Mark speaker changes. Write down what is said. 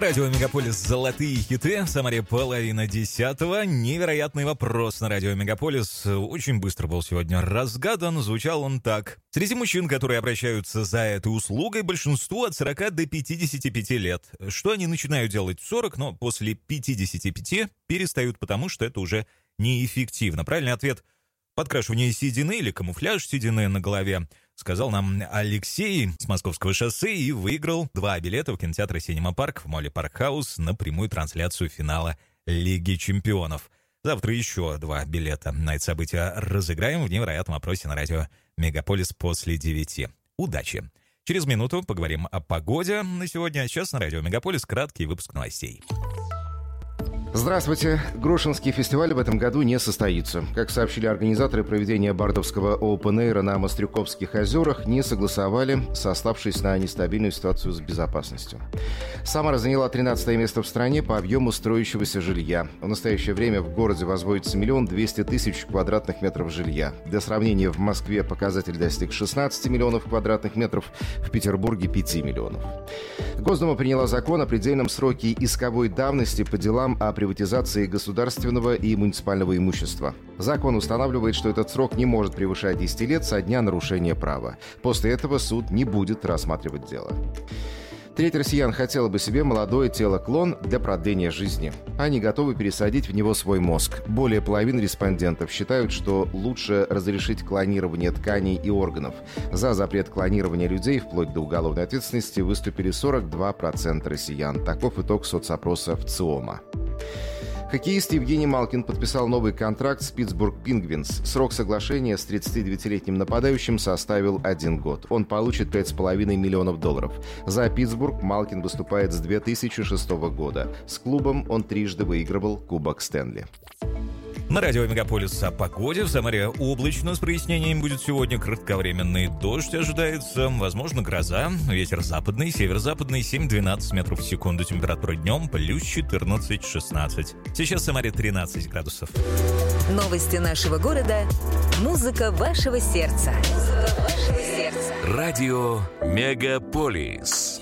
Speaker 1: Радио Мегаполис «Золотые хиты». В Самаре 9:30. Невероятный вопрос на Радио Мегаполис. Очень быстро был сегодня разгадан. Звучал он так. Среди мужчин, которые обращаются за этой услугой, большинству от 40 до 55 лет. Что они начинают делать в 40, но после 55 перестают, потому что это уже неэффективно. Правильный ответ — подкрашивание седины или камуфляж седины на голове. Сказал нам Алексей с Московского шоссе и выиграл 2 билета в кинотеатр «Синема Парк» в моле «Паркхаус» на прямую трансляцию финала Лиги чемпионов. Завтра еще 2 билета на это событие разыграем в невероятном опросе на радио «Мегаполис» после 9. Удачи! Через минуту поговорим о погоде на сегодня, а сейчас на радио «Мегаполис» краткий выпуск новостей.
Speaker 2: Здравствуйте. Грушинский фестиваль в этом году не состоится. Как сообщили организаторы, проведения бардовского Open-Air на Мострюковских озерах не согласовали, сославшись на нестабильную ситуацию с безопасностью. Самара заняла 13-е место в стране по объему строящегося жилья. В настоящее время в городе возводится 1 200 000 квадратных метров жилья. Для сравнения, в Москве показатель достиг 16 миллионов квадратных метров, в Петербурге — 5 миллионов. Госдума приняла закон о предельном сроке исковой давности по делам о приватизации государственного и муниципального имущества. Закон устанавливает, что этот срок не может превышать 10 лет со дня нарушения права. После этого суд не будет рассматривать дело. Треть россиян хотела бы себе молодое тело-клон для продления жизни. Они готовы пересадить в него свой мозг. Более половины респондентов считают, что лучше разрешить клонирование тканей и органов. За запрет клонирования людей вплоть до уголовной ответственности выступили 42% россиян. Таков итог соцопроса в ЦИОМа. Хоккеист Евгений Малкин подписал новый контракт с Питтсбург Пингвинс. Срок соглашения с 39-летним нападающим составил 1 год. Он получит $5,5 миллионов. За Питтсбург Малкин выступает с 2006 года. С клубом он трижды выигрывал Кубок Стэнли.
Speaker 1: На радио «Мегаполис» о погоде. В Самаре облачно с прояснением будет сегодня. Кратковременный дождь ожидается. Возможно, гроза. Ветер западный, северо-западный 7-12 метров в секунду. Температура днем плюс 14-16. Сейчас в Самаре 13 градусов.
Speaker 3: Новости нашего города. Музыка вашего сердца.
Speaker 4: Радио «Мегаполис».